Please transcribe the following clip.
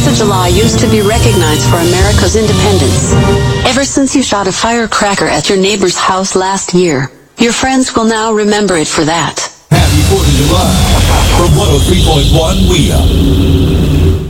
of July used to be recognized for America's independence. Ever since you shot a firecracker at your neighbor's house last year, your friends will now remember it for that. Happy 4th of July from 103.1 We Up.